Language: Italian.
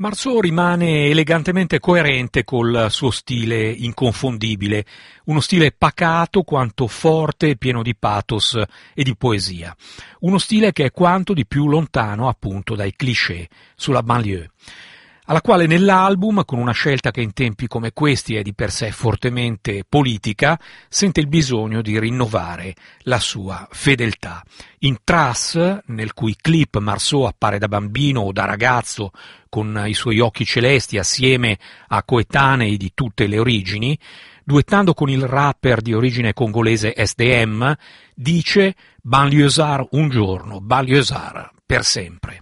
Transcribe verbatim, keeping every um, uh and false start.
Marceau rimane elegantemente coerente col suo stile inconfondibile, uno stile pacato quanto forte e pieno di pathos e di poesia, uno stile che è quanto di più lontano appunto dai cliché sulla banlieue, alla quale nell'album, con una scelta che in tempi come questi è di per sé fortemente politica, sente il bisogno di rinnovare la sua fedeltà. In Trace, nel cui clip Marceau appare da bambino o da ragazzo con i suoi occhi celesti assieme a coetanei di tutte le origini, duettando con il rapper di origine congolese S D M, dice «Banlieusard un giorno, banlieusard per sempre».